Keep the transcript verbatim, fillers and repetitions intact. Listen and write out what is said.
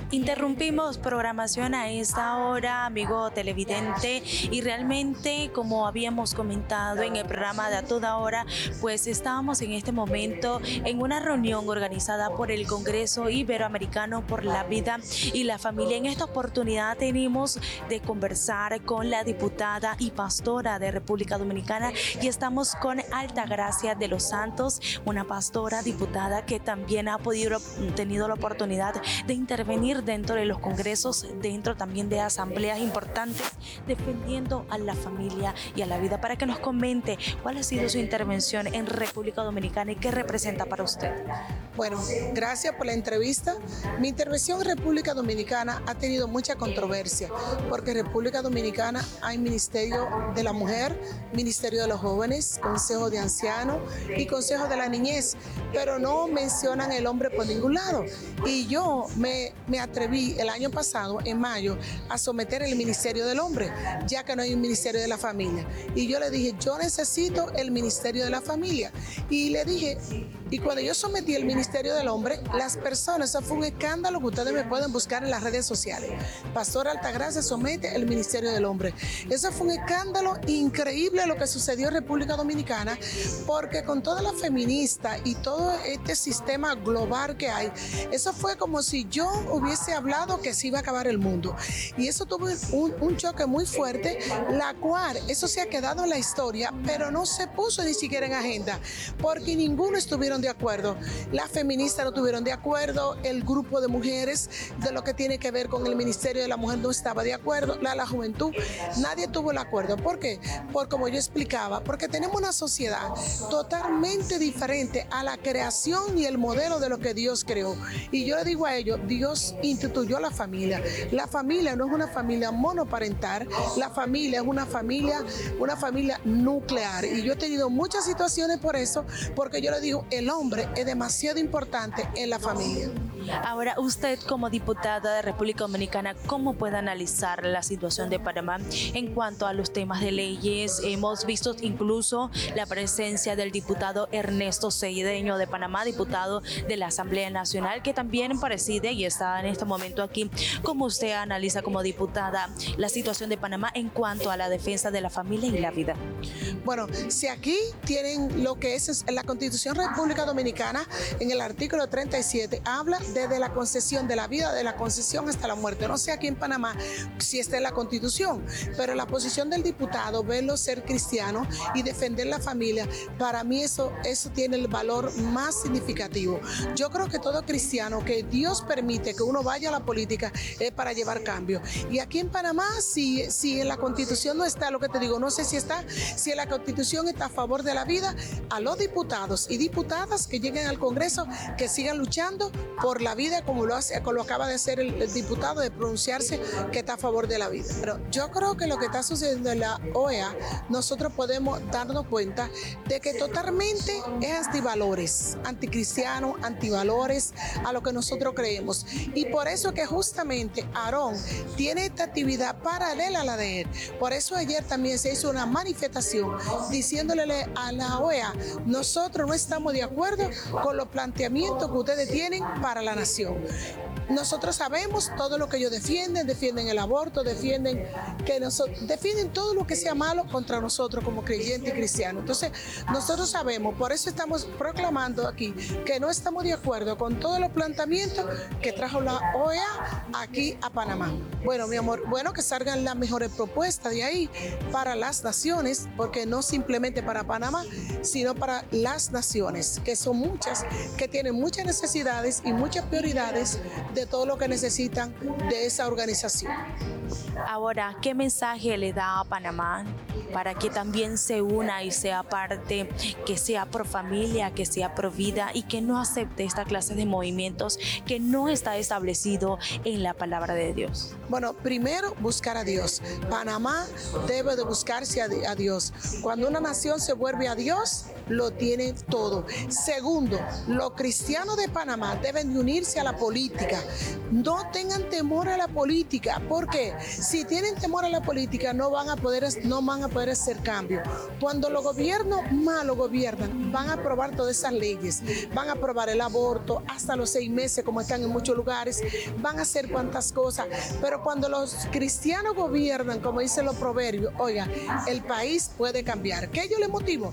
Interrumpimos programación a esta hora, amigo televidente, y realmente, como habíamos comentado en el programa de A Toda Hora, pues estábamos en este momento en una reunión organizada por el Congreso Iberoamericano por la Vida y la Familia. En esta oportunidad tenemos de conversar con la diputada y pastora de República Dominicana y estamos con Altagracia de los Santos, una pastora diputada que también ha podido tenido la oportunidad de intervenir dentro de los congresos, dentro también de asambleas importantes, defendiendo a la familia y a la vida, para que nos comente cuál ha sido su intervención en República Dominicana y qué representa para usted. Bueno, gracias por la entrevista. Mi intervención en República Dominicana ha tenido mucha controversia, porque en República Dominicana hay Ministerio de la Mujer, Ministerio de los Jóvenes, Consejo de Ancianos y Consejo de la Niñez, pero no mencionan el hombre por ningún lado. Y yo me, me atreví el año pasado, en mayo, a someter el Ministerio del Hombre, ya que no hay un Ministerio de la Familia. Y yo le dije, yo necesito el Ministerio de la Familia. Y le dije, y cuando yo sometí el Ministerio del Hombre, las personas, eso fue un escándalo que ustedes me pueden buscar en las redes sociales. Pastor Altagracia somete el Ministerio del Hombre. Eso fue un escándalo increíble lo que sucedió en República Dominicana, porque con todas las feministas y todo este sistema global que hay, eso fue como si yo hubiese hablado que se iba a acabar el mundo. Y eso tuvo un, un choque muy fuerte, la cual, eso se ha quedado en la historia, pero no se puso ni siquiera en agenda, porque ninguno estuvieron de acuerdo. Las feministas no estuvieron de acuerdo, el grupo de mujeres de lo que tiene que ver con el Ministerio de la Mujer no estaba de acuerdo, la, la juventud, nadie tuvo el acuerdo. ¿Por qué? Por como yo explicaba, porque tenemos una sociedad totalmente diferente a la creación y el modelo de lo que Dios creó. Y yo le digo a ellos, Dios instituyó la familia. La familia no es una familia monoparental, la familia es una familia, una familia nuclear. Y yo he tenido muchas situaciones por eso, porque yo le digo, el hombre es demasiado importante en la familia. Ahora, usted como diputada de República Dominicana, ¿cómo puede analizar la situación de Panamá en cuanto a los temas de leyes? Hemos visto incluso la presencia del diputado Ernesto Cedeño de Panamá, diputado de la Asamblea Nacional, que también preside y está en este momento aquí. ¿Cómo usted analiza como diputada la situación de Panamá en cuanto a la defensa de la familia y la vida? Bueno, si aquí tienen lo que es la Constitución República Dominicana, en el artículo treinta y siete, habla desde la concesión de la vida, de la concesión hasta la muerte. No sé aquí en Panamá si está en la Constitución, pero la posición del diputado, verlo ser cristiano y defender la familia, para mí eso, eso tiene el valor más significativo. Yo creo que todo cristiano que Dios permite que uno vaya a la política es para llevar cambio. Y aquí en Panamá, si, si en la Constitución no está, lo que te digo, no sé si está, si en la Constitución está a favor de la vida, a los diputados y diputadas que lleguen al Congreso, que sigan luchando por la vida, como lo hace, como lo acaba de hacer el, el diputado, de pronunciarse que está a favor de la vida. Pero yo creo que lo que está sucediendo en la O E A, nosotros podemos darnos cuenta de que totalmente es antivalores, anticristiano, antivalores a lo que nosotros creemos. Y por eso que justamente Aarón tiene esta actividad paralela a la de él. Por eso ayer también se hizo una manifestación diciéndole a la O E A, nosotros no estamos de acuerdo con los planteamientos que ustedes tienen para la nación. Nosotros sabemos todo lo que ellos defienden, defienden el aborto, defienden que nosotros, defienden todo lo que sea malo contra nosotros como creyentes y cristianos. Entonces, nosotros sabemos, por eso estamos proclamando aquí que no estamos de acuerdo con todos los planteamientos que trajo la O E A aquí a Panamá. Bueno, mi amor, bueno, que salgan las mejores propuestas de ahí para las naciones, porque no simplemente para Panamá, sino para las naciones, que son muchas, que tienen muchas necesidades y muchas prioridades de todo lo que necesitan de esa organización. Ahora, ¿qué mensaje le da a Panamá para que también se una y sea parte, que sea pro familia, que sea pro vida y que no acepte esta clase de movimientos que no está establecido en la palabra de Dios? Bueno, primero buscar a Dios. Panamá debe de buscarse a Dios. Cuando una nación se vuelve a Dios, lo tienen todo. Segundo, los cristianos de Panamá deben de unirse a la política. No tengan temor a la política. ¿Por qué? Si tienen temor a la política, no van a poder, no van a poder hacer cambio. Cuando los gobiernos malos gobiernan, van a aprobar todas esas leyes. Van a aprobar el aborto hasta los seis meses, como están en muchos lugares. Van a hacer cuantas cosas. Pero cuando los cristianos gobiernan, como dicen los proverbios, oiga, el país puede cambiar. ¿Qué yo le motivo?